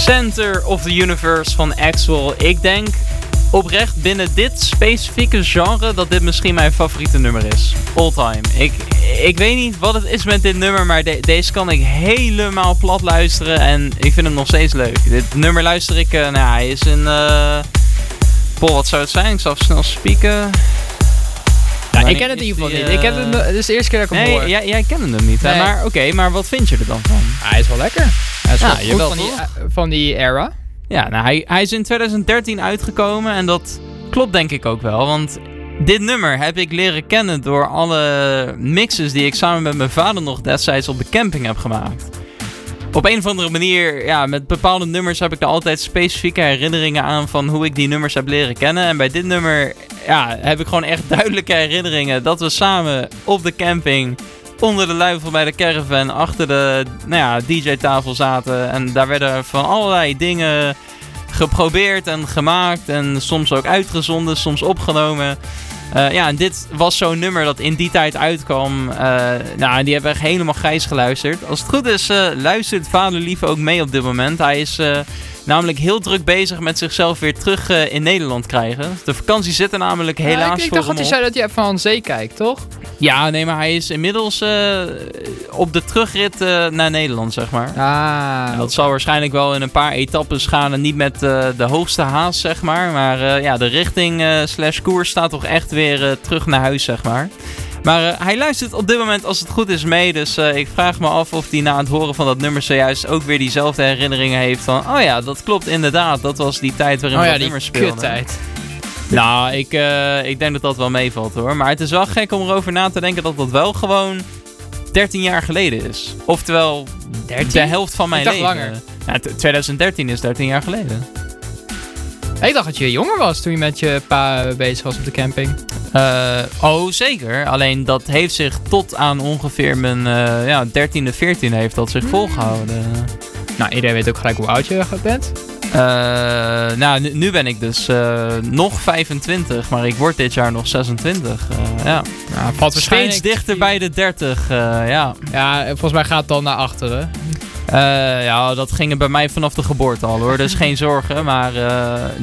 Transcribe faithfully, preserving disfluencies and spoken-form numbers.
Center of the Universe van Axwell. Ik denk oprecht binnen dit specifieke genre dat dit misschien mijn favoriete nummer is. All time. Ik, ik weet niet wat het is met dit nummer, maar de, deze kan ik helemaal plat luisteren en ik vind hem nog steeds leuk. Dit nummer luister ik, uh, nou ja, hij is een... Uh... Paul, wat zou het zijn? Ik zal even snel spieken. Ja, ik ken het in ieder geval niet. Ik heb het, dit is de eerste keer dat ik hem nee, hoor. jij, jij kent hem niet. Nee. Maar oké, okay, maar wat vind je er dan van? Hij is wel lekker. Hij is ja, wel goed van die, van die era. Ja, nou, hij, hij is in twintig dertien uitgekomen en dat klopt denk ik ook wel. Want dit nummer heb ik leren kennen door alle mixes die ik samen met mijn vader nog destijds op de camping heb gemaakt. Op een of andere manier, ja, met bepaalde nummers heb ik er altijd specifieke herinneringen aan van hoe ik die nummers heb leren kennen. En bij dit nummer, ja, heb ik gewoon echt duidelijke herinneringen dat we samen op de camping onder de luifel bij de caravan achter de nou ja, D J-tafel zaten. En daar werden van allerlei dingen geprobeerd en gemaakt en soms ook uitgezonden, soms opgenomen. Uh, ja, en dit was zo'n nummer dat in die tijd uitkwam. Uh, nou, die hebben we echt helemaal grijs geluisterd. Als het goed is, uh, luistert vader Lief ook mee op dit moment. Hij is uh, namelijk heel druk bezig met zichzelf weer terug uh, in Nederland krijgen. De vakantie zit er namelijk helaas ja, ik, ik voor dacht hem dat hij zei dat hij van zee kijkt, toch? Ja, nee, maar hij is inmiddels uh, op de terugrit uh, naar Nederland, zeg maar. Ah, ja, dat zal waarschijnlijk wel in een paar etappes gaan en niet met uh, de hoogste haast, zeg maar. Maar uh, ja, de richting uh, slash koers staat toch echt weer uh, terug naar huis, zeg maar. Maar uh, hij luistert op dit moment, als het goed is, mee. Dus uh, ik vraag me af of hij na het horen van dat nummer zojuist ook weer diezelfde herinneringen heeft van... Oh ja, dat klopt inderdaad. Dat was die tijd waarin oh we ja, dat nummer speelden. Oh ja, die kuttijd. Nou, ik, uh, ik denk dat dat wel meevalt hoor. Maar het is wel gek om erover na te denken dat dat wel gewoon dertien jaar geleden is. Oftewel, dertien? De helft van mijn ik dacht leven. langer. Ja, twintig dertien is dertien jaar geleden. Ik dacht dat je jonger was toen je met je pa bezig was op de camping. Uh, oh, zeker. Alleen dat heeft zich tot aan ongeveer mijn uh, ja, dertiende, veertiende heeft dat zich hmm. volgehouden. Nou, iedereen weet ook gelijk hoe oud je bent. Uh, nou, nu, nu ben ik dus uh, nog vijfentwintig, maar ik word dit jaar nog zesentwintig. Uh, ja. Nou, valt waarschijnlijk steeds dichter bij de dertig, uh, ja. Ja, volgens mij gaat het al naar achteren. Uh, ja, dat ging er bij mij vanaf de geboorte al hoor, dus geen zorgen. Maar uh,